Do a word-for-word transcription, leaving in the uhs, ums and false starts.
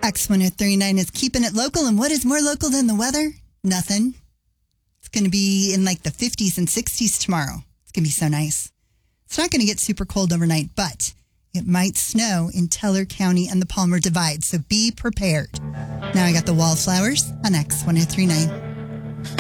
X one oh three point nine is keeping it local. And what is more local than the weather? Nothing. It's going to be in like the fifties and sixties tomorrow. It's going to be so nice. It's not going to get super cold overnight, but it might snow in Teller County and the Palmer Divide. So be prepared. Now I got the Wallflowers on X one oh three point nine.